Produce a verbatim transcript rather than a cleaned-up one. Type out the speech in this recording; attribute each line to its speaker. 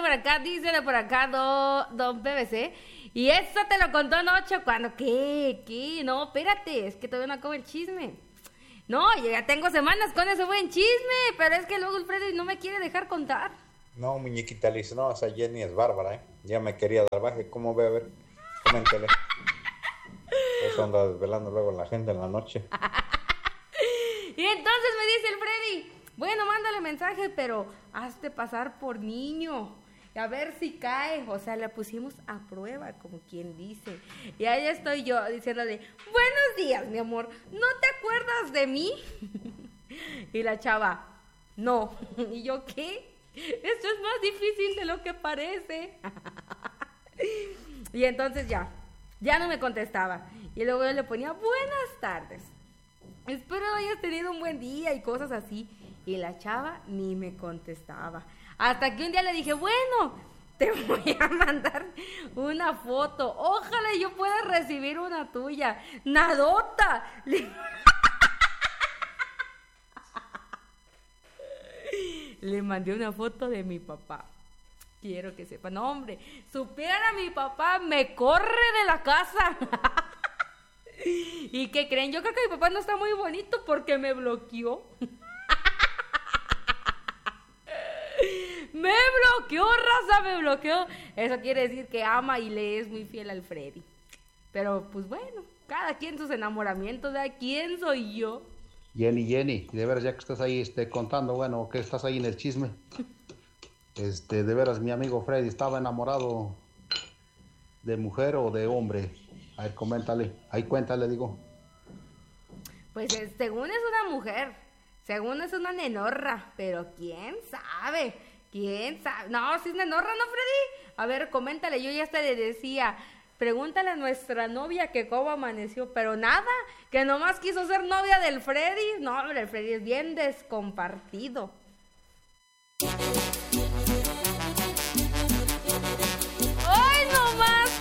Speaker 1: por acá, díselo por acá, do, don P V C. Y eso te lo contó Nocho cuando, ¿qué? ¿Qué? No, espérate, es que todavía no acabo el chisme. No, yo ya tengo semanas con ese buen chisme, pero es que luego el Freddy no me quiere dejar contar.
Speaker 2: No, muñequita Liz, no, o sea, Jenny es bárbara, ¿eh? Ya me quería dar baje, ¿cómo ve? A ver, coméntele. Eso anda desvelando luego la gente en la noche.
Speaker 1: Y entonces me dice el Freddy, bueno, mándale mensaje, pero hazte pasar por niño. A ver si cae, o sea, la pusimos a prueba, como quien dice. Y ahí estoy yo diciéndole, buenos días, mi amor, ¿no te acuerdas de mí? Y la chava, no. Y yo, ¿qué? Esto es más difícil de lo que parece. Y entonces ya, ya no me contestaba. Y luego yo le ponía, buenas tardes. Espero hayas tenido un buen día y cosas así. Y la chava ni me contestaba. Hasta que un día le dije, bueno, te voy a mandar una foto. Ojalá yo pueda recibir una tuya. Nadota. Le, le mandé una foto de mi papá. Quiero que sepa, no hombre, supiera mi papá, me corre de la casa. ¿Y qué creen? Yo creo que mi papá no está muy bonito porque me bloqueó. Me bloqueó, raza, me bloqueó. Eso quiere decir que ama y le es muy fiel al Freddy. Pero pues bueno, cada quien sus enamoramientos, ¿de quién soy yo?
Speaker 3: Jenny, Jenny, de veras, ya que estás ahí este, contando, bueno, que estás ahí en el chisme. Este, de veras, mi amigo Freddy estaba enamorado de mujer o de hombre. A ver, coméntale, ahí cuéntale, digo.
Speaker 1: Pues eh, según es una mujer, según es una nenorra, pero quién sabe, quién sabe. No, si es nenorra, ¿no, Freddy? A ver, coméntale, yo ya hasta le decía, pregúntale a nuestra novia que cómo amaneció, pero nada, que nomás quiso ser novia del Freddy. No, hombre, el Freddy es bien descompartido.